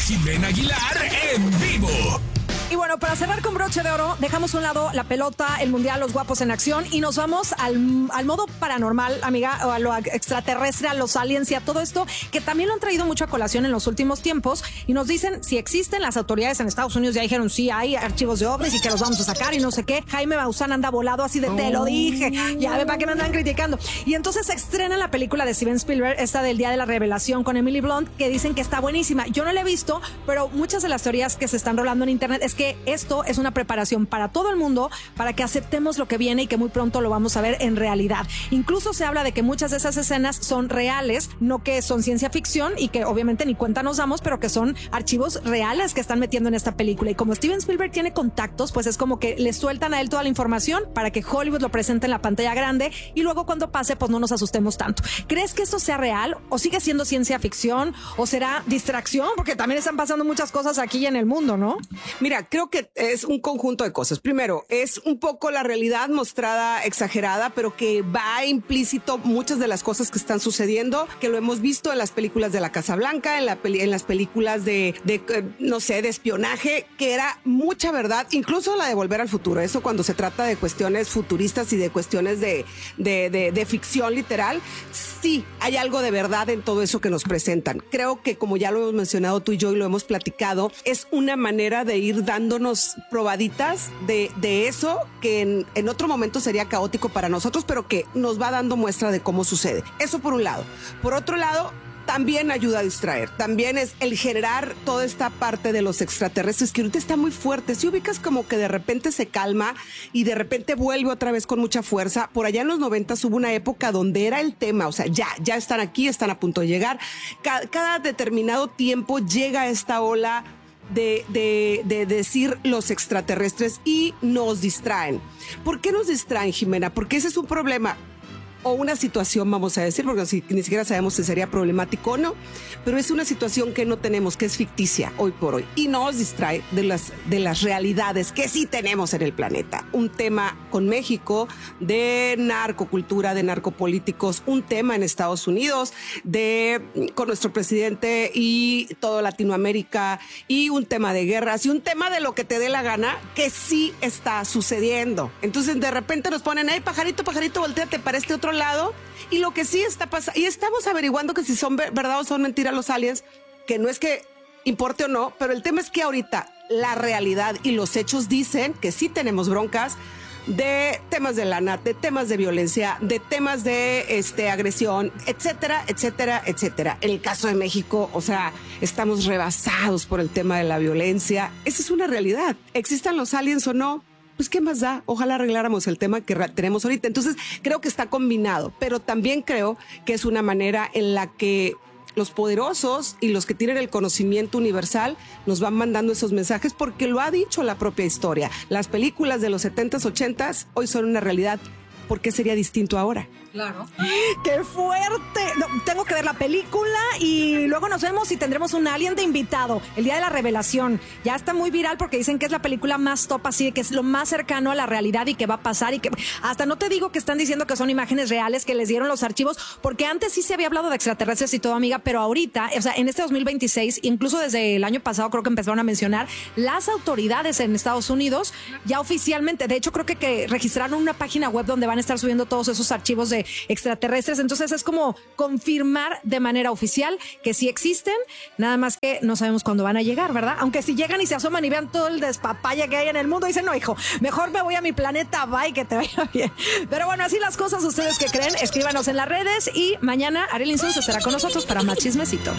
Jimena Aguilar en vivo. Y bueno, para cerrar con broche de oro, dejamos a un lado la pelota, el mundial, los guapos en acción y nos vamos al modo paranormal, amiga, o a lo extraterrestre, a los aliens y a todo esto que también lo han traído mucho a colación en los últimos tiempos y nos dicen si existen. Las autoridades en Estados Unidos ya dijeron sí, hay archivos de ovnis y que los vamos a sacar y no sé qué. Jaime Maussan anda volado así de te lo dije, ya ve para qué me andan criticando. Y entonces se estrena la película de Steven Spielberg, esta del Día de la Revelación con Emily Blunt, que dicen que está buenísima. Yo no la he visto, pero muchas de las teorías que se están rolando en internet es que esto es una preparación para todo el mundo, para que aceptemos lo que viene y que muy pronto lo vamos a ver en realidad. Incluso se habla de que muchas de esas escenas son reales, no que son ciencia ficción y que obviamente ni cuenta nos damos, pero que son archivos reales que están metiendo en esta película. Y como Steven Spielberg tiene contactos, pues es como que le sueltan a él toda la información para que Hollywood lo presente en la pantalla grande y luego cuando pase, pues no nos asustemos tanto. ¿Crees que esto sea real o sigue siendo ciencia ficción o será distracción? Porque también están pasando muchas cosas aquí en el mundo, ¿no? Mira, creo que es un conjunto de cosas. Primero, es un poco la realidad mostrada exagerada, pero que va implícito muchas de las cosas que están sucediendo, que lo hemos visto en las películas de la Casa Blanca, en las películas de no sé, de espionaje, que era mucha verdad, incluso la de Volver al Futuro. Eso cuando se trata de cuestiones futuristas y de cuestiones de ficción literal, sí, hay algo de verdad en todo eso que nos presentan. Creo que, como ya lo hemos mencionado tú y yo y lo hemos platicado, es una manera de ir dándonos probaditas de eso que en otro momento sería caótico para nosotros, pero que nos va dando muestra de cómo sucede. Eso por un lado. Por otro lado, también ayuda a distraer. También es el generar toda esta parte de los extraterrestres que ahorita está muy fuerte. Si ubicas como que de repente se calma y de repente vuelve otra vez con mucha fuerza. Por allá en los 90s hubo una época donde era el tema, o sea, ya están aquí, están a punto de llegar. Cada determinado tiempo llega esta ola de decir los extraterrestres y nos distraen. ¿Por qué nos distraen, Jimena? Porque ese es un problema o una situación, vamos a decir, porque ni siquiera sabemos si sería problemático o no, pero es una situación que no tenemos, que es ficticia hoy por hoy y nos distrae de las realidades que sí tenemos en el planeta. Un tema con México de narcocultura, de narcopolíticos, un tema en Estados Unidos con nuestro presidente y toda Latinoamérica, y un tema de guerras y un tema de lo que te dé la gana que sí está sucediendo. Entonces de repente nos ponen, hey, pajarito, volteate para este otro lado, y lo que sí está pasando, y estamos averiguando que si son verdad o son mentiras los aliens, que no es que importe o no, pero el tema es que ahorita la realidad y los hechos dicen que sí tenemos broncas de temas de lana, de temas de violencia, de temas de agresión, etcétera, etcétera, etcétera. En el caso de México, o sea, estamos rebasados por el tema de la violencia. Esa es una realidad. ¿Existan los aliens o no? Pues qué más da, ojalá arregláramos el tema que tenemos ahorita. Entonces creo que está combinado, pero también creo que es una manera en la que los poderosos y los que tienen el conocimiento universal nos van mandando esos mensajes, porque lo ha dicho la propia historia. Las películas de los 70s, 80s hoy son una realidad. ¿Por qué sería distinto ahora? Claro. ¡Qué fuerte! No, tengo que ver la película y luego nos vemos y tendremos un alien de invitado. El Día de la Revelación. Ya está muy viral porque dicen que es la película más top, así que es lo más cercano a la realidad y que va a pasar, y que hasta no te digo que están diciendo que son imágenes reales, que les dieron los archivos, porque antes sí se había hablado de extraterrestres y todo, amiga, pero ahorita, o sea, en este 2026, incluso desde el año pasado creo que empezaron a mencionar las autoridades en Estados Unidos ya oficialmente. De hecho, creo que registraron una página web donde van a estar subiendo todos esos archivos de extraterrestres. Entonces es como confirmar de manera oficial que sí existen, nada más que no sabemos cuándo van a llegar, ¿verdad? Aunque si llegan y se asoman y vean todo el despapaya que hay en el mundo, dicen, no, hijo, mejor me voy a mi planeta, bye, que te vaya bien. Pero bueno, así las cosas. ¿Ustedes qué creen? Escríbanos en las redes y mañana Ariel Insunz estará con nosotros para más chismecito.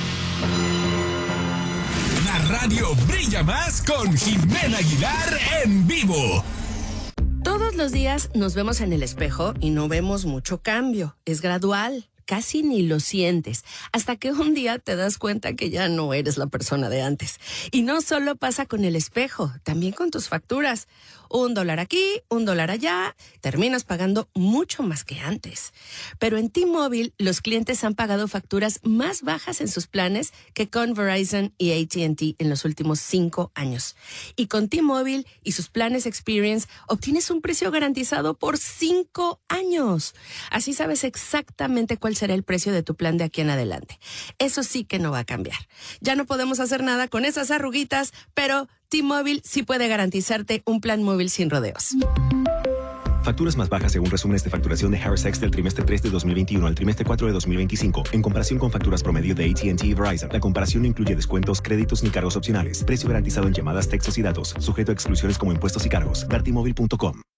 La radio brilla más con Jimena Aguilar en vivo. Todos los días nos vemos en el espejo y no vemos mucho cambio. Es gradual, casi ni lo sientes, hasta que un día te das cuenta que ya no eres la persona de antes. Y no solo pasa con el espejo, también con tus facturas. $1 aquí, $1 allá, terminas pagando mucho más que antes. Pero en T-Mobile, los clientes han pagado facturas más bajas en sus planes que con Verizon y AT&T en los últimos 5 años. Y con T-Mobile y sus planes Experience, obtienes un precio garantizado por 5 años. Así sabes exactamente cuál cuál será el precio de tu plan de aquí en adelante. Eso sí que no va a cambiar. Ya no podemos hacer nada con esas arruguitas, pero T-Mobile sí puede garantizarte un plan móvil sin rodeos. Facturas más bajas según resúmenes de facturación de Harris X del trimestre 3 de 2021 al trimestre 4 de 2025, en comparación con facturas promedio de AT&T y Verizon. La comparación no incluye descuentos, créditos ni cargos opcionales. Precio garantizado en llamadas, textos y datos, sujeto a exclusiones como impuestos y cargos. Ver T-Mobile.com.